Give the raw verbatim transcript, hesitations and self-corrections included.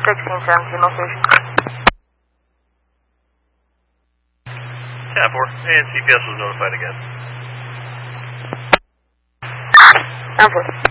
sixteen seventeen location. ten four, and C P S was notified again. ten four.